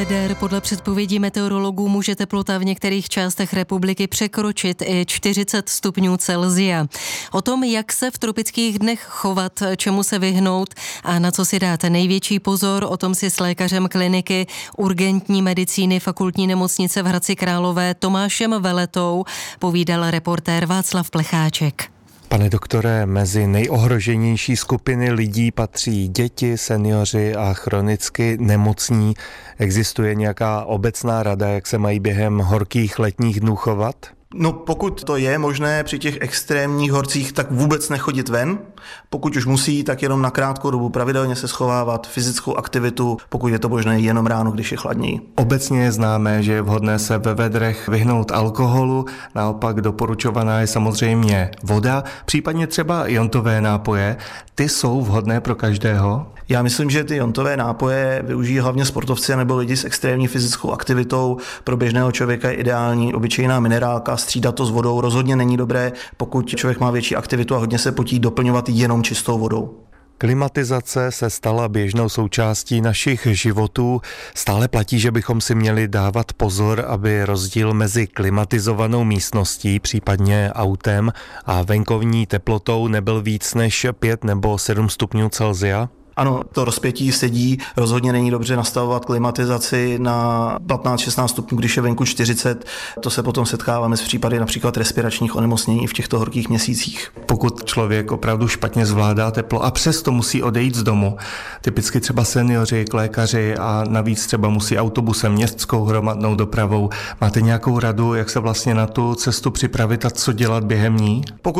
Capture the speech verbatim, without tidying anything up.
Vedér. Podle předpovědí meteorologů může teplota v některých částech republiky překročit i čtyřicet stupňů Celsia. O tom, jak se v tropických dnech chovat, čemu se vyhnout a na co si dát největší pozor, o tom si s lékařem kliniky urgentní medicíny Fakultní nemocnice v Hradci Králové Tomášem Veletou povídal reportér Václav Plecháček. Pane doktore, mezi nejohroženější skupiny lidí patří děti, seniori a chronicky nemocní. Existuje nějaká obecná rada, jak se mají během horkých letních dnů chovat? No pokud to je možné při těch extrémních horcích, tak vůbec nechodit ven. Pokud už musí, tak jenom na krátkou dobu pravidelně se schovávat, fyzickou aktivitu, pokud je to možné jenom ráno, když je chladněji. Obecně je známé, že je vhodné se ve vedrech vyhnout alkoholu, naopak doporučovaná je samozřejmě voda, případně třeba jontové nápoje. Ty jsou vhodné pro každého? Já myslím, že ty jontové nápoje využijí hlavně sportovci nebo lidi s extrémní fyzickou aktivitou. Pro běžného člověka je ideální obyčejná minerálka, střídat to s vodou rozhodně není dobré, pokud člověk má větší aktivitu a hodně se potí, doplňovat jenom čistou vodou. Klimatizace se stala běžnou součástí našich životů. Stále platí, že bychom si měli dávat pozor, aby rozdíl mezi klimatizovanou místností, případně autem a venkovní teplotou nebyl víc než pět nebo sedm stupňů Celsia. Ano, to rozpětí sedí, rozhodně není dobře nastavovat klimatizaci na patnáct šestnáct stupňů, když je venku čtyřicet. To se potom setkáváme s případy například respiračních onemocnění v těchto horkých měsících. Pokud člověk opravdu špatně zvládá teplo a přesto musí odejít z domu, typicky třeba seniori, k lékaři a navíc třeba musí autobusem, městskou hromadnou dopravou, máte nějakou radu, jak se vlastně na tu cestu připravit a co dělat během ní? Pokud